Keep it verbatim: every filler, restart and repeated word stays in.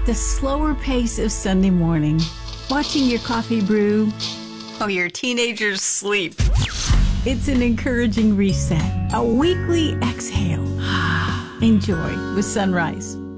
The slower pace of Sunday morning, watching your coffee brew, or your teenagers sleep. It's an encouraging reset, a weekly exhale. Enjoy with Sunrise.